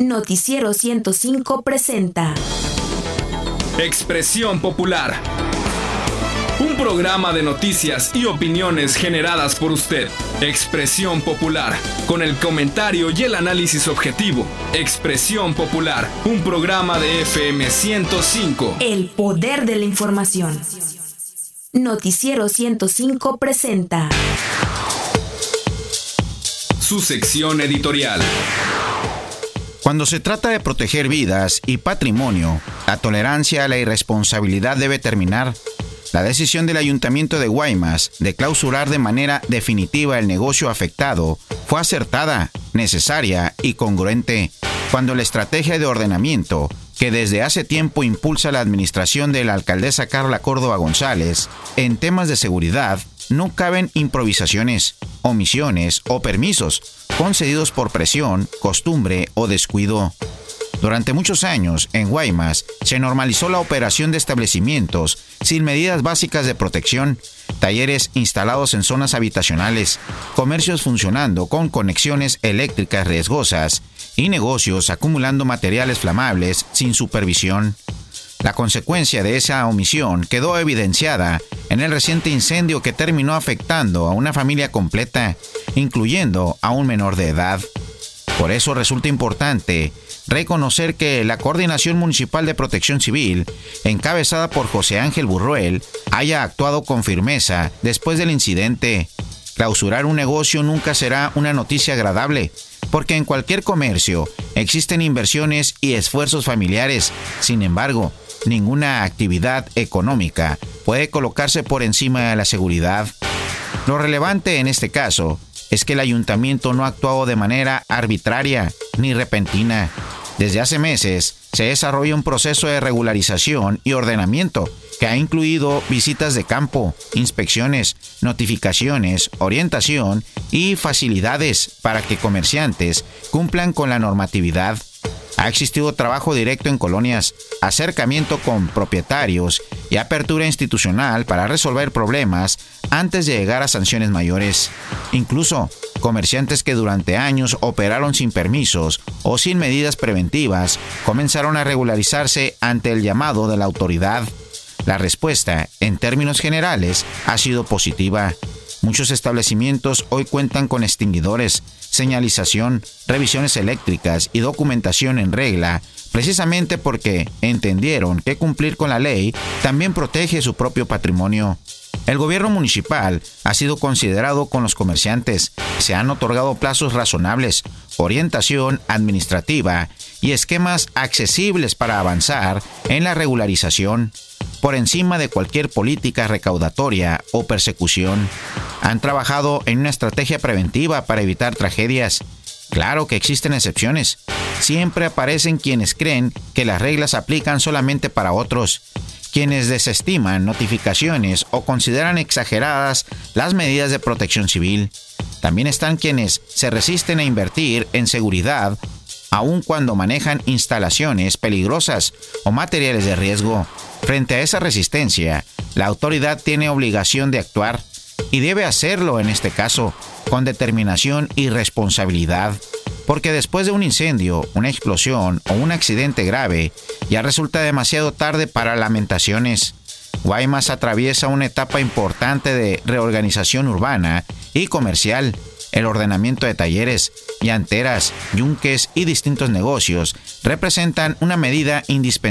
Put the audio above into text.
Noticiero 105 presenta Expresión Popular. Un programa de noticias y opiniones generadas por usted. Expresión Popular, con el comentario y el análisis objetivo. Expresión Popular, un programa de FM 105. El poder de la información. Noticiero 105 presenta su sección editorial. Cuando se trata de proteger vidas y patrimonio, la tolerancia a la irresponsabilidad debe terminar. La decisión del Ayuntamiento de Guaymas de clausurar de manera definitiva el negocio afectado fue acertada, necesaria y congruente, cuando la estrategia de ordenamiento que desde hace tiempo impulsa la administración de la alcaldesa Carla Córdoba González en temas de seguridad no caben improvisaciones, omisiones o permisos concedidos por presión, costumbre o descuido. Durante muchos años, en Guaymas, se normalizó la operación de establecimientos sin medidas básicas de protección, talleres instalados en zonas habitacionales, comercios funcionando con conexiones eléctricas riesgosas y negocios acumulando materiales flamables sin supervisión. La consecuencia de esa omisión quedó evidenciada en el reciente incendio que terminó afectando a una familia completa, incluyendo a un menor de edad. Por eso resulta importante reconocer que la Coordinación Municipal de Protección Civil, encabezada por José Ángel Burruel, haya actuado con firmeza después del incidente. Clausurar un negocio nunca será una noticia agradable, porque en cualquier comercio existen inversiones y esfuerzos familiares. Sin embargo, ninguna actividad económica puede colocarse por encima de la seguridad. Lo relevante en este caso es que el ayuntamiento no ha actuado de manera arbitraria ni repentina. Desde hace meses se desarrolla un proceso de regularización y ordenamiento que ha incluido visitas de campo, inspecciones, notificaciones, orientación y facilidades para que comerciantes cumplan con la normatividad. Ha existido trabajo directo en colonias, acercamiento con propietarios y apertura institucional para resolver problemas antes de llegar a sanciones mayores. Incluso, comerciantes que durante años operaron sin permisos o sin medidas preventivas comenzaron a regularizarse ante el llamado de la autoridad. La respuesta, en términos generales, ha sido positiva. Muchos establecimientos hoy cuentan con extinguidores, señalización, revisiones eléctricas y documentación en regla, precisamente porque entendieron que cumplir con la ley también protege su propio patrimonio. El gobierno municipal ha sido considerado con los comerciantes, se han otorgado plazos razonables, orientación administrativa y esquemas accesibles para avanzar en la regularización, por encima de cualquier política recaudatoria o persecución. Han trabajado en una estrategia preventiva para evitar tragedias. Claro que existen excepciones. Siempre aparecen quienes creen que las reglas aplican solamente para otros, quienes desestiman notificaciones o consideran exageradas las medidas de protección civil. También están quienes se resisten a invertir en seguridad, aun cuando manejan instalaciones peligrosas o materiales de riesgo. Frente a esa resistencia, la autoridad tiene obligación de actuar y debe hacerlo en este caso con determinación y responsabilidad, porque después de un incendio, una explosión o un accidente grave, ya resulta demasiado tarde para lamentaciones. Guaymas atraviesa una etapa importante de reorganización urbana y comercial. El ordenamiento de talleres, llanteras, yunques y distintos negocios representan una medida indispensable